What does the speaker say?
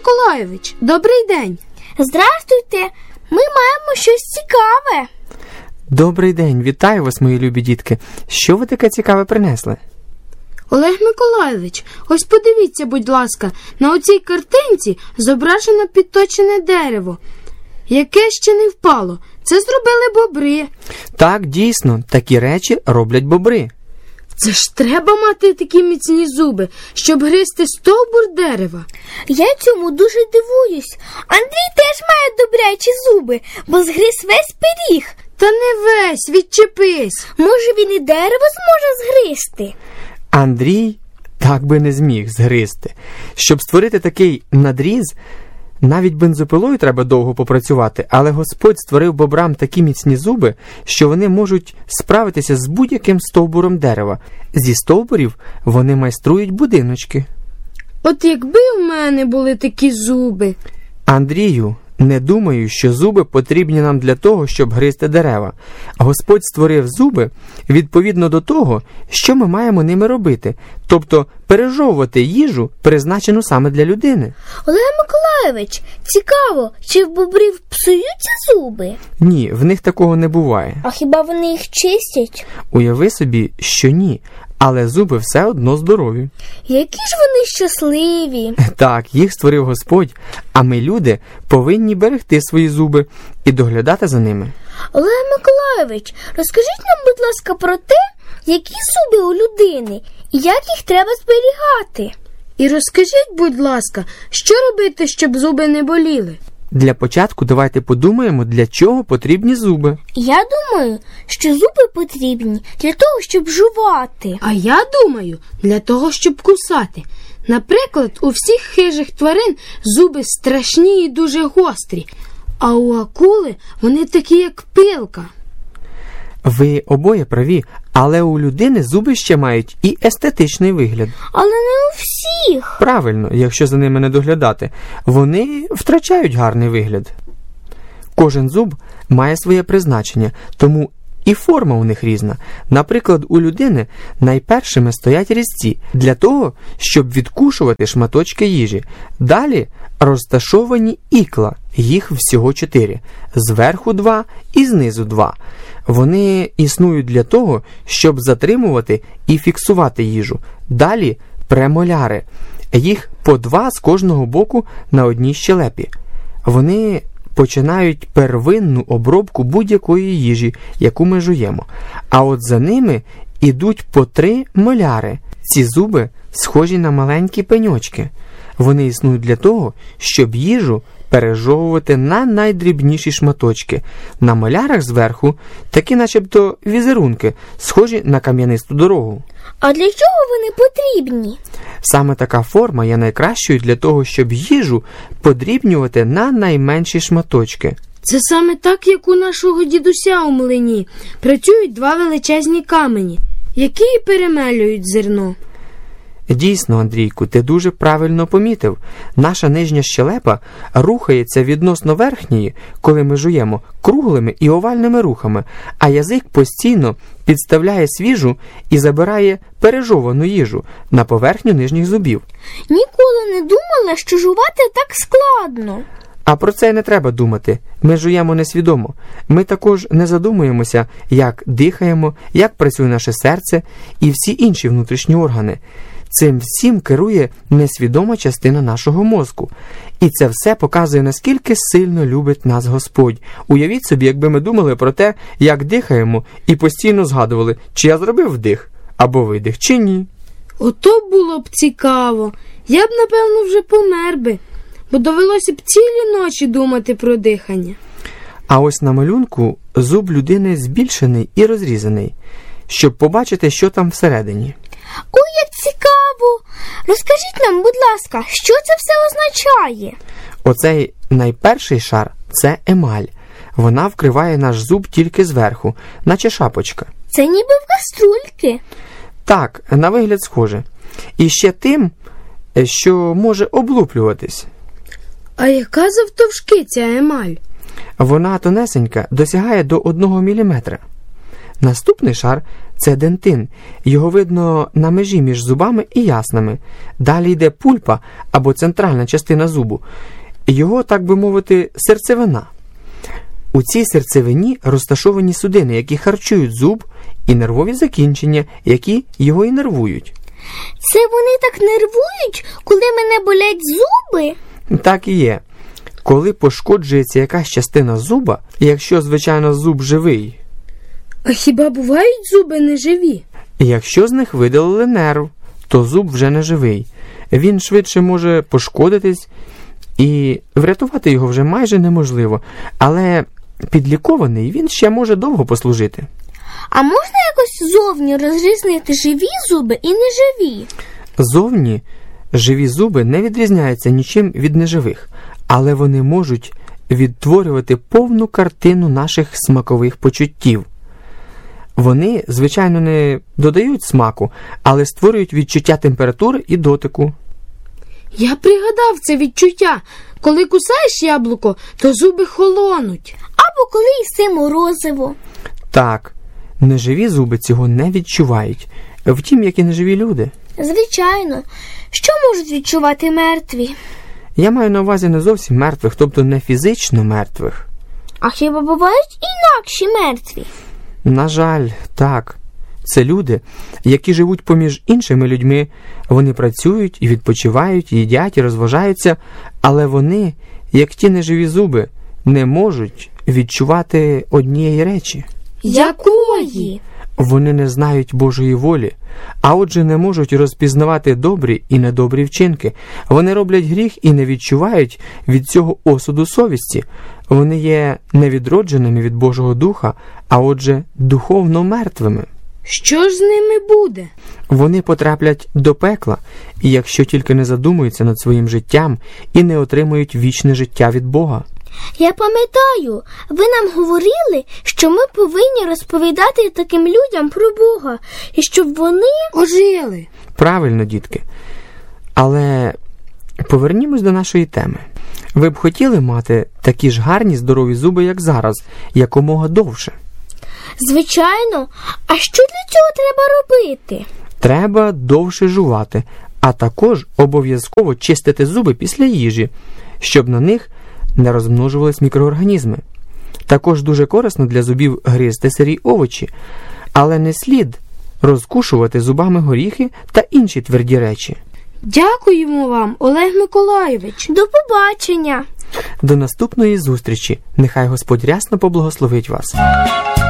Миколайович, добрий день. Здрастуйте, ми маємо щось цікаве. Добрий день, вітаю вас, мої любі дітки. Що ви таке цікаве принесли? Олег Миколайович, ось подивіться, будь ласка, на оцій картинці зображено підточене дерево, яке ще не впало. Це зробили бобри. Так, дійсно, такі речі роблять бобри. Це ж треба мати такі міцні зуби, щоб гризти стовбур дерева. Я цьому дуже дивуюсь. Андрій теж має добрячі зуби, бо згриз весь пиріг. Та не весь, відчепись. Може, він і дерево зможе згризти? Андрій так би не зміг згризти. Щоб створити такий надріз, навіть бензопилою треба довго попрацювати, але Господь створив бобрам такі міцні зуби, що вони можуть справитися з будь-яким стовбуром дерева. Зі стовбурів вони майструють будиночки. От якби в мене були такі зуби. Андрію, не думаю, що зуби потрібні нам для того, щоб гризти дерева. Господь створив зуби відповідно до того, що ми маємо ними робити, тобто пережовувати їжу, призначену саме для людини. Олег Миколайович, цікаво, чи в бобрів псуються зуби? Ні, в них такого не буває. А хіба вони їх чистять? Уяви собі, що ні, але зуби все одно здорові. Які ж вони щасливі. Так, їх створив Господь, а ми, люди, повинні берегти свої зуби і доглядати за ними. Олег Миколайович, розкажіть нам, будь ласка, про те, які зуби у людини і як їх треба зберігати. І розкажіть, будь ласка, що робити, щоб зуби не боліли? Для початку давайте подумаємо, для чого потрібні зуби. Я думаю, що зуби потрібні для того, щоб жувати. А я думаю, для того, щоб кусати. Наприклад, у всіх хижих тварин зуби страшні і дуже гострі, а у акули вони такі, як пилка. Ви обоє праві, але у людини зуби ще мають і естетичний вигляд. Але не у всіх. Правильно, якщо за ними не доглядати. Вони втрачають гарний вигляд. Кожен зуб має своє призначення, тому і форма у них різна. Наприклад, у людини найпершими стоять різці для того, щоб відкушувати шматочки їжі. Далі розташовані ікла, їх всього 4. Зверху 2 і знизу 2. Вони існують для того, щоб затримувати і фіксувати їжу. Далі премоляри. Їх по 2 з кожного боку на одній щелепі. Вони починають первинну обробку будь-якої їжі, яку ми жуємо. А от за ними ідуть по 3 моляри. Ці зуби схожі на маленькі пеньочки. Вони існують для того, щоб їжу пережовувати на найдрібніші шматочки. На молярах зверху такі начебто візерунки, схожі на кам'янисту дорогу. А для чого вони потрібні? Саме така форма є найкращою для того, щоб їжу подрібнювати на найменші шматочки. Це саме так, як у нашого дідуся у млині. Працюють 2 величезні камені, які і перемелюють зерно. Дійсно, Андрійку, ти дуже правильно помітив. Наша нижня щелепа рухається відносно верхньої, коли ми жуємо, круглими і овальними рухами, а язик постійно підставляє свіжу і забирає пережовану їжу на поверхню нижніх зубів. Ніколи не думала, що жувати так складно. А про це не треба думати. Ми жуємо несвідомо. Ми також не задумуємося, як дихаємо, як працює наше серце і всі інші внутрішні органи. Цим всім керує несвідома частина нашого мозку. І це все показує, наскільки сильно любить нас Господь. Уявіть собі, якби ми думали про те, як дихаємо, і постійно згадували, чи я зробив вдих або видих, чи ні. Ото було б цікаво. Я б, напевно, вже помер би, бо довелося б цілі ночі думати про дихання. А ось на малюнку зуб людини збільшений і розрізаний, щоб побачити, що там всередині. Ой, як цікаво! Розкажіть нам, будь ласка, що це все означає? Оцей найперший шар – це емаль. Вона вкриває наш зуб тільки зверху, наче шапочка. Це ніби в каструльки. Так, на вигляд схоже. І ще тим, що може облуплюватись. А яка завтовшки ця емаль? Вона тонесенька, досягає до 1 мм. Наступний шар – це дентин. Його видно на межі між зубами і яснами. Далі йде пульпа або центральна частина зубу. Його, так би мовити, серцевина. У цій серцевині розташовані судини, які харчують зуб, і нервові закінчення, які його інервують. Це вони так нервують, коли мене болять зуби? Так і є. Коли пошкоджується якась частина зуба, якщо, звичайно, зуб живий, А хіба бувають зуби неживі? якщо з них видалили нерв, то зуб вже не живий. Він швидше може пошкодитись, і врятувати його вже майже неможливо. Але підлікований він ще може довго послужити. А можна якось зовні розрізнити живі зуби і неживі? Зовні живі зуби не відрізняються нічим від неживих, але вони можуть відтворювати повну картину наших смакових почуттів. Вони, звичайно, не додають смаку, але створюють відчуття температури і дотику. Я пригадав це відчуття. Коли кусаєш яблуко, то зуби холонуть. Або коли їси морозиво. Так, неживі зуби цього не відчувають. Втім, як і неживі люди. Звичайно. Що можуть відчувати мертві? Я маю на увазі не зовсім мертвих, тобто не фізично мертвих. А хіба бувають інакші мертві? На жаль, так. Це люди, які живуть поміж іншими людьми. Вони працюють і відпочивають, їдять і розважаються, але вони, як ті неживі зуби, не можуть відчувати однієї речі. Якої? Вони не знають Божої волі, а отже не можуть розпізнавати добрі і недобрі вчинки. Вони роблять гріх і не відчувають від цього осуду совісті. Вони є невідродженими від Божого Духа, а отже духовно мертвими. Що ж з ними буде? Вони потраплять до пекла, і якщо тільки не задумуються над своїм життям і не отримують вічне життя від Бога. Я пам'ятаю, ви нам говорили, що ми повинні розповідати таким людям про Бога, і щоб вони Ожили. Правильно, дітки. Але повернімось до нашої теми. Ви б хотіли мати такі ж гарні здорові зуби, як зараз, якомога довше? Звичайно. А що для цього треба робити? Треба довше жувати, а також обов'язково чистити зуби після їжі, щоб на них не розмножувались мікроорганізми. Також дуже корисно для зубів гризти сирі овочі, але не слід розкушувати зубами горіхи та інші тверді речі. Дякуємо вам, Олег Миколайович. До побачення! До наступної зустрічі. Нехай Господь рясно поблагословить вас.